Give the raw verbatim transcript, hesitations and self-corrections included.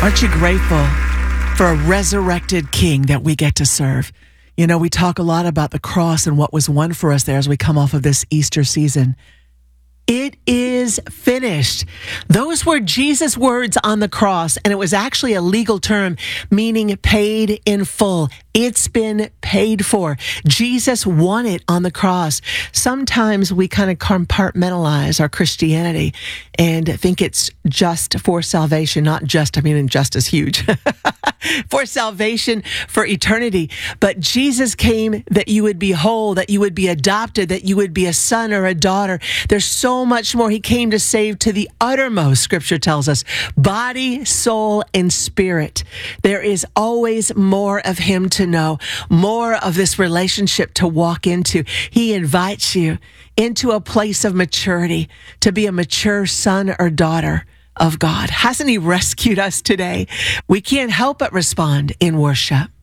Aren't you grateful for a resurrected King that we get to serve? You know, we talk a lot about the cross and what was won for us there as we come off of this Easter season. It is finished. Those were Jesus' words on the cross, and it was actually a legal term meaning paid in full. It's been paid for. Jesus won it on the cross. Sometimes we kind of compartmentalize our Christianity and think it's just for salvation, not just, I mean, just is huge, for salvation, for eternity. But Jesus came that you would be whole, that you would be adopted, that you would be a son or a daughter. There's so much more. He came to save to the uttermost, Scripture tells us, body, soul, and spirit. There is always more of him to know, more of this relationship to walk into. He invites you into a place of maturity, to be a mature son or daughter of God. Hasn't he rescued us today? We can't help but respond in worship.